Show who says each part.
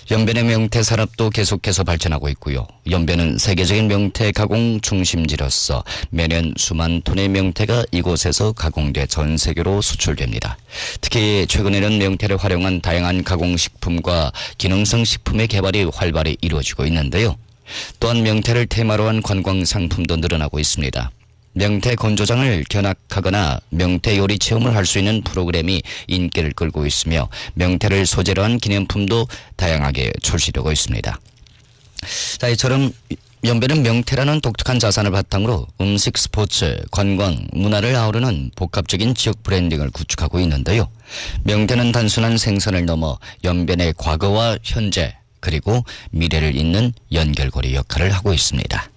Speaker 1: 연변의 명태 산업도 계속해서 발전하고 있고요. 연변은 세계적인 명태 가공 중심지로서 매년 수만 톤의 명태가 이곳에서 가공돼 전 세계로 수출됩니다. 특히 최근에는 명태를 활용한 다양한 가공식품과 기능성 식품의 개발이 활발히 이루어지고 있는데요. 또한 명태를 테마로 한 관광 상품도 늘어나고 있습니다. 명태 건조장을 견학하거나 명태 요리 체험을 할 수 있는 프로그램이 인기를 끌고 있으며 명태를 소재로 한 기념품도 다양하게 출시되고 있습니다. 자, 이처럼 연변은 명태라는 독특한 자산을 바탕으로 음식, 스포츠, 관광, 문화를 아우르는 복합적인 지역 브랜딩을 구축하고 있는데요. 명태는 단순한 생산을 넘어 연변의 과거와 현재 그리고 미래를 잇는 연결고리 역할을 하고 있습니다.